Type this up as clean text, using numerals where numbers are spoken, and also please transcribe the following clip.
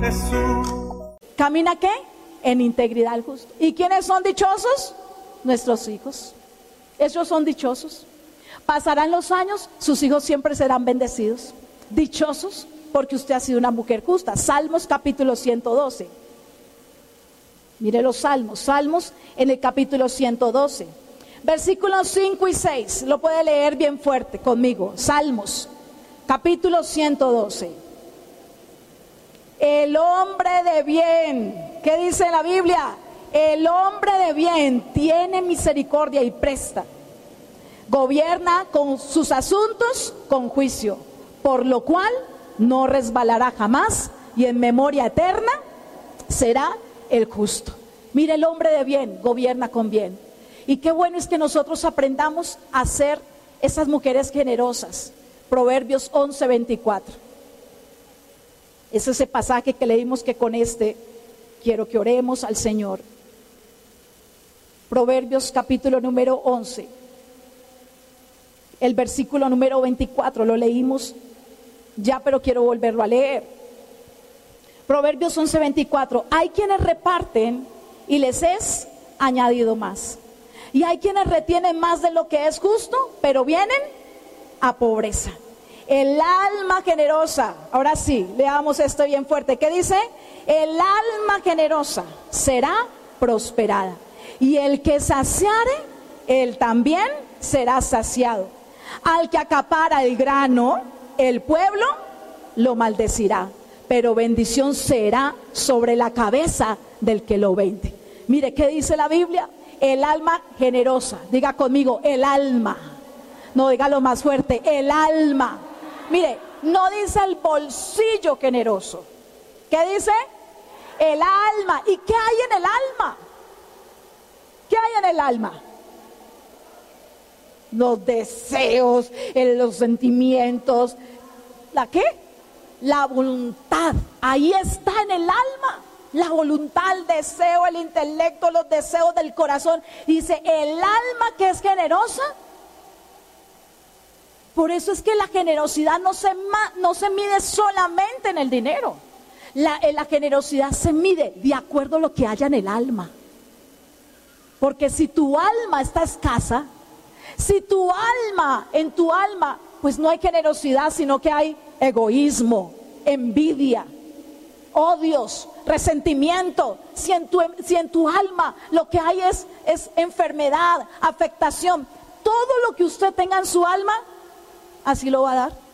Jesús. ¿Camina qué? En integridad el justo. ¿Y quiénes son dichosos? Nuestros hijos. Ellos son dichosos. Pasarán los años, sus hijos siempre serán bendecidos. Dichosos porque usted ha sido una mujer justa. Salmos capítulo 112. Mire los salmos. Salmos en el capítulo 112. Versículos 5 y 6. Lo puede leer bien fuerte conmigo. Salmos capítulo 112. El hombre de bien, ¿qué dice la Biblia? El hombre de bien tiene misericordia y presta. Gobierna con sus asuntos con juicio, por lo cual no resbalará jamás y en memoria eterna será el justo. Mire, el hombre de bien gobierna con bien. Y qué bueno es que nosotros aprendamos a ser esas mujeres generosas. Proverbios 11:24. Es ese pasaje que leímos, que con este quiero que oremos al Señor. Proverbios capítulo número 11. El versículo número 24 lo leímos ya, pero quiero volverlo a leer. Proverbios 11:24. Hay quienes reparten y les es añadido más. Y hay quienes retienen más de lo que es justo, pero vienen a pobreza. El alma generosa, ahora sí, leamos esto bien fuerte. ¿Qué dice? El alma generosa será prosperada. Y el que saciare, él también será saciado. Al que acapara el grano, el pueblo lo maldecirá, pero bendición será sobre la cabeza del que lo vende. Mire, ¿qué dice la Biblia? El alma generosa. Diga conmigo, el alma. No, dígalo más fuerte, el alma. Mire, no dice el bolsillo generoso. ¿Qué dice? El alma. ¿Y qué hay en el alma? ¿Qué hay en el alma? Los deseos, los sentimientos. ¿La qué? La voluntad. Ahí está en el alma. La voluntad, el deseo, el intelecto, los deseos del corazón. Dice, el alma que es generosa. Por eso es que la generosidad no se mide solamente en el dinero. La generosidad se mide de acuerdo a lo que haya en el alma. Porque si tu alma está escasa, si en tu alma, pues no hay generosidad, sino que hay egoísmo, envidia, odios, resentimiento. Si en tu alma lo que hay es enfermedad, afectación, todo lo que usted tenga en su alma, así lo va a dar.